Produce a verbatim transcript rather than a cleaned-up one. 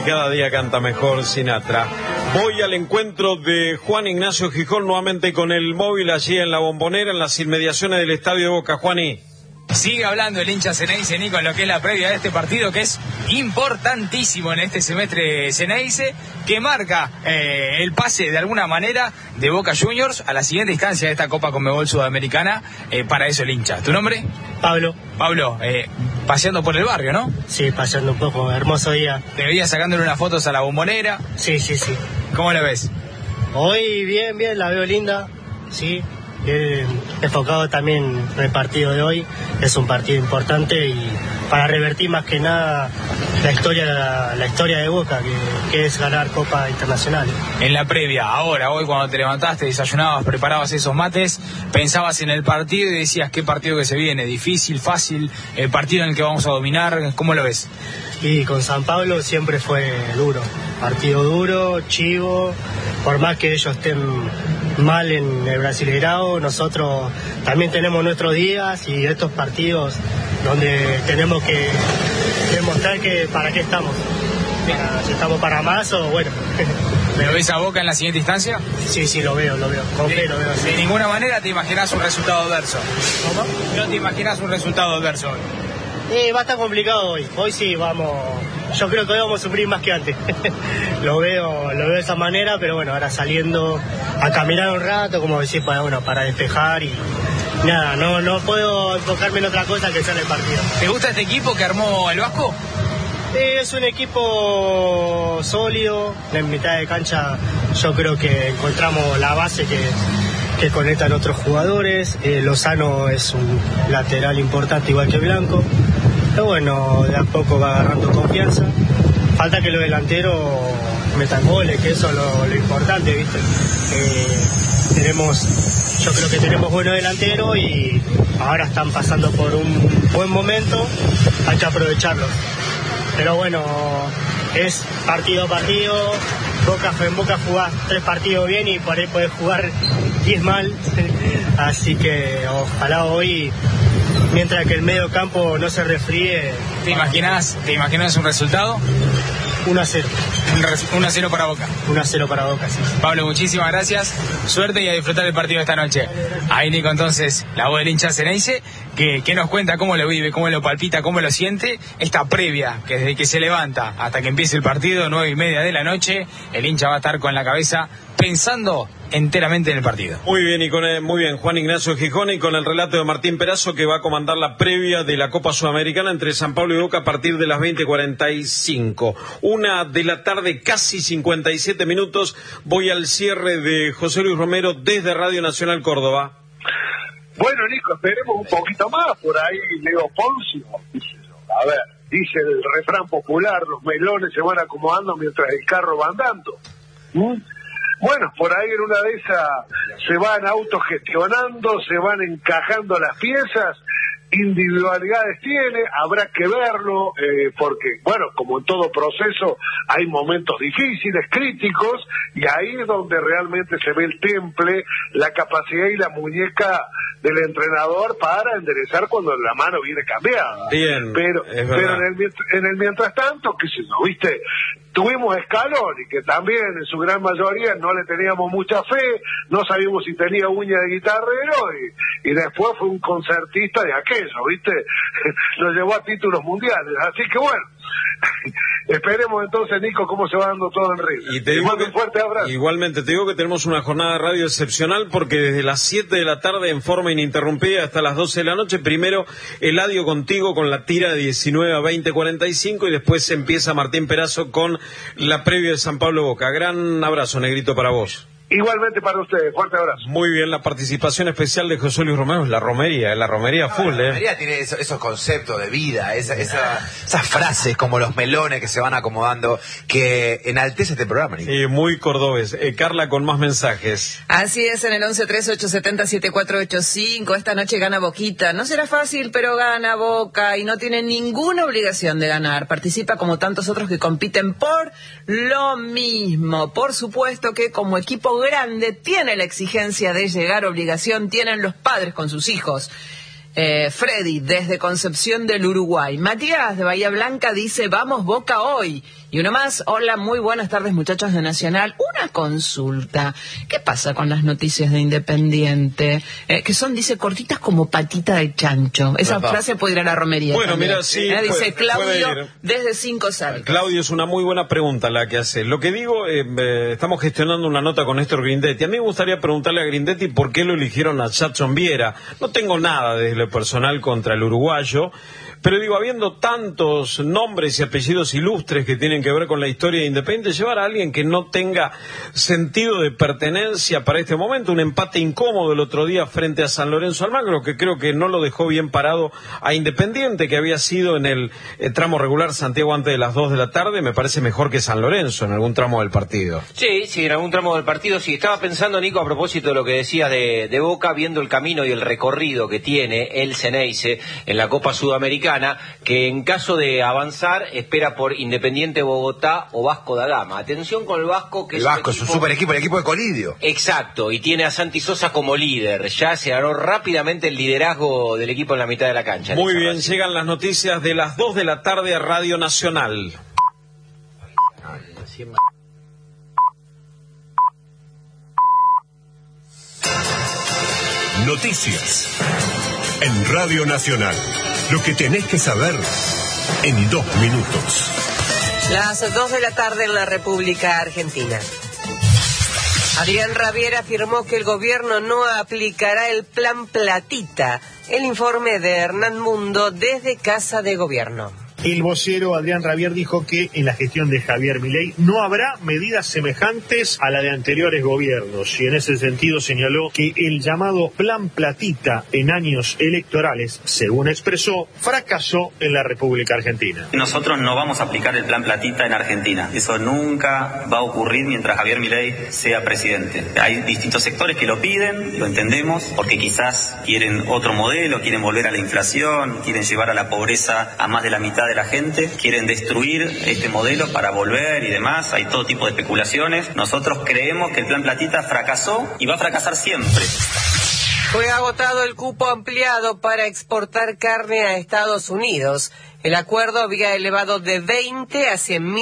cada día canta mejor Sinatra. Voy al encuentro de Juan Ignacio Gijón nuevamente con el móvil allí en la Bombonera, en las inmediaciones del Estadio de Boca. Juaní. Sigue hablando el hincha Ceneice, Nico, en lo que es la previa de este partido, que es importantísimo en este semestre Ceneice, que marca eh, el pase de alguna manera de Boca Juniors a la siguiente instancia de esta Copa Conmebol Sudamericana. Eh, para eso el hincha. ¿Tu nombre? Pablo. Pablo, eh, paseando por el barrio, ¿no? Sí, paseando un poco, hermoso día. Te veía sacándole unas fotos a la Bombonera. Sí, sí, sí. ¿Cómo la ves? Hoy bien, bien, la veo linda, sí. Bien, enfocado también en el partido de hoy. Es un partido importante y para revertir más que nada la historia la, la historia de Boca, que, que es ganar Copa Internacional. En la previa, ahora, hoy cuando te levantaste, desayunabas, preparabas esos mates, pensabas en el partido y decías qué partido que se viene, difícil, fácil, el partido en el que vamos a dominar, ¿cómo lo ves? Y con San Pablo siempre fue duro, partido duro, chivo, por más que ellos estén mal en el Brasileirao, nosotros también tenemos nuestros días y estos partidos donde tenemos que demostrar que para qué estamos, para, si estamos para más o bueno. ¿Lo ves a Boca en la siguiente instancia? Sí, sí, lo veo, lo veo, con fe lo veo. De Sí. ninguna manera te imaginas un resultado adverso. ¿Cómo? No te imaginas un resultado adverso hoy. Eh, va a estar complicado hoy, hoy sí vamos, yo creo que hoy vamos a sufrir más que antes. lo veo, lo veo de esa manera, pero bueno, ahora saliendo a caminar un rato, como decir, para, bueno, para despejar y nada, no, no puedo enfocarme en otra cosa que sea en el partido. ¿Te gusta este equipo que armó el Vasco? Eh, es un equipo sólido, en mitad de cancha yo creo que encontramos la base que, que conectan otros jugadores. eh, Lozano es un lateral importante igual que Blanco, pero bueno, de a poco va agarrando confianza. Falta que los delanteros metan goles, que eso es lo, lo importante, ¿viste? Eh, tenemos, yo creo que tenemos buenos delanteros y ahora están pasando por un buen momento, hay que aprovecharlo. Pero bueno, es partido a partido, Boca en Boca jugás tres partidos bien y por ahí podés jugar diez mal, así que ojalá hoy, mientras que el medio campo no se resfríe. ¿Te imaginas, te imaginas un resultado? uno a cero. uno a cero para Boca. uno a cero para Boca, sí. Pablo, muchísimas gracias, suerte y a disfrutar el partido esta noche. Ahí Nico, entonces, la voz del hincha Ceneice, que, que nos cuenta cómo lo vive, cómo lo palpita, cómo lo siente, esta previa, que desde que se levanta hasta que empiece el partido, nueve y media de la noche, el hincha va a estar con la cabeza pensando enteramente en el partido. Muy bien, y con el, muy bien, Juan Ignacio Gijón, y con el relato de Martín Perazo, que va a comandar la previa de la Copa Sudamericana entre San Pablo y Boca a partir de las veinte cuarenta y cinco. Una de la tarde, casi cincuenta y siete minutos. Voy al cierre de José Luis Romero desde Radio Nacional Córdoba. Bueno, Nico, esperemos un poquito más. Por ahí Leo Poncio, a ver, dice el refrán popular, los melones se van acomodando mientras el carro va andando. ¿Mm? Bueno, por ahí en una de esas se van autogestionando, se van encajando las piezas, individualidades tiene, habrá que verlo, eh, porque, bueno, como en todo proceso, hay momentos difíciles, críticos, y ahí es donde realmente se ve el temple, la capacidad y la muñeca del entrenador para enderezar cuando la mano viene cambiada. Bien, pero pero en el, en el mientras tanto, qué sé yo, viste, tuvimos Scaloni, que también en su gran mayoría no le teníamos mucha fe, no sabíamos si tenía uña de guitarrero, y, y después fue un concertista de aquello, viste, lo llevó a títulos mundiales, así que bueno, esperemos entonces, Nico, cómo se va dando todo en Río. Y te digo que, un fuerte abrazo. Igualmente, te digo que tenemos una jornada de radio excepcional, porque desde las siete de la tarde en forma ininterrumpida hasta las doce de la noche, primero Eladio contigo con la tira de diecinueve a veinte cuarenta y cinco, y después empieza Martín Perazo con la previa de San Pablo Boca. Gran abrazo, Negrito, para vos. Igualmente para ustedes, fuerte abrazo. Muy bien, la participación especial de José Luis Romero, la romería, la romería full, la ¿eh? La romería tiene eso, esos conceptos de vida, esa, esa, esas frases como los melones que se van acomodando, que enaltece este programa. Eh, muy cordobés. Eh, Carla, con más mensajes. Así es, en el once tres ocho siete cero siete cuatro ocho cinco, esta noche gana Boquita. No será fácil, pero gana Boca y no tiene ninguna obligación de ganar. Participa como tantos otros que compiten por lo mismo. Por supuesto que como equipo grande tiene la exigencia de llegar, obligación tienen los padres con sus hijos. Eh, Freddy, desde Concepción del Uruguay. Matías, de Bahía Blanca, dice, vamos Boca hoy. Y uno más, hola, muy buenas tardes muchachos de Nacional. Una consulta. ¿Qué pasa con las noticias de Independiente? Eh, que son, dice, cortitas como patita de chancho. Esa Ajá. frase puede ir a la romería. Bueno, también. mira, sí. Eh, dice puede, Claudio, puede ir. desde Cinco Saltos. Claudio, es una muy buena pregunta la que hace. Lo que digo, eh, eh, estamos gestionando una nota con Néstor Grindetti. A mí me gustaría preguntarle a Grindetti por qué lo eligieron a Jackson Viera. No tengo nada desde lo personal contra el uruguayo, pero digo, habiendo tantos nombres y apellidos ilustres que tienen que ver con la historia de Independiente, llevar a alguien que no tenga sentido de pertenencia para este momento, un empate incómodo el otro día frente a San Lorenzo Almagro, que creo que no lo dejó bien parado a Independiente, que había sido en el eh, tramo regular Santiago antes de las dos de la tarde, me parece mejor que San Lorenzo en algún tramo del partido. Sí, sí, en algún tramo del partido, sí. Estaba pensando, Nico, a propósito de lo que decías de, de Boca, viendo el camino y el recorrido que tiene el Ceneice en la Copa Sudamericana, que en caso de avanzar espera por Independiente Bogotá o Vasco da Gama. Atención con el Vasco, que el es Vasco un es un equipo... super equipo, el equipo de Colidio. Exacto, y tiene a Santi Sosa como líder. Ya se ganó rápidamente el liderazgo del equipo en la mitad de la cancha. Muy bien, llegan las noticias de las dos de la tarde a Radio Nacional. Noticias en Radio Nacional. Lo que tenés que saber en dos minutos. Las dos de la tarde en la República Argentina. Adrián Rabier afirmó que el gobierno no aplicará el plan Platita. El informe de Hernán Mundo desde Casa de Gobierno. El vocero Adrián Rabier dijo que en la gestión de Javier Milei no habrá medidas semejantes a la de anteriores gobiernos, y en ese sentido señaló que el llamado Plan Platita en años electorales, según expresó, fracasó en la República Argentina. Nosotros no vamos a aplicar el Plan Platita en Argentina. Eso nunca va a ocurrir mientras Javier Milei sea presidente. Hay distintos sectores que lo piden, lo entendemos, porque quizás quieren otro modelo, quieren volver a la inflación, quieren llevar a la pobreza a más de la mitad de la gente, quieren destruir este modelo para volver y demás. Hay todo tipo de especulaciones. Nosotros creemos que el Plan Platita fracasó y va a fracasar siempre. Fue agotado el cupo ampliado para exportar carne a Estados Unidos. El acuerdo había elevado de veinte a cien mil